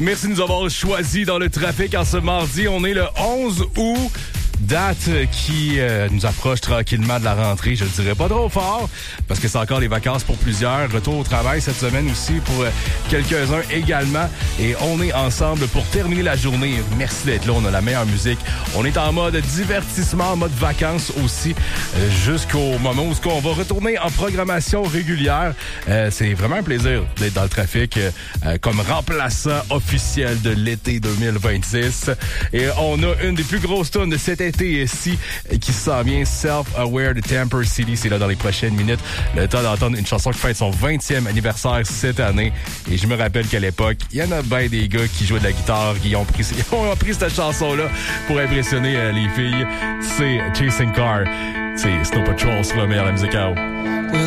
Merci de nous avoir choisis dans le trafic en ce mardi. On est le 11 août. Date qui nous approche tranquillement de la rentrée. Je ne dirais pas trop fort parce que c'est encore les vacances pour plusieurs. Retour au travail cette semaine aussi pour quelques-uns également. Et on est ensemble pour terminer la journée. Merci d'être là. On a la meilleure musique. On est en mode divertissement, en mode vacances aussi jusqu'au moment où on va retourner en programmation régulière. C'est vraiment un plaisir d'être dans le trafic comme remplaçant officiel de l'été 2026. Et on a une des plus grosses tunes de cet été ici qui s'en vient, Self-Aware de Temper City. C'est là dans les prochaines minutes. Le temps d'entendre une chanson qui fête son 20e anniversaire cette année. Et je me rappelle qu'à l'époque, il y en a bien des gars qui jouaient de la guitare, qui ont pris cette chanson-là pour impressionner les filles. C'est Chasing Car. C'est Snow Patrol sur la meilleure musique à eau.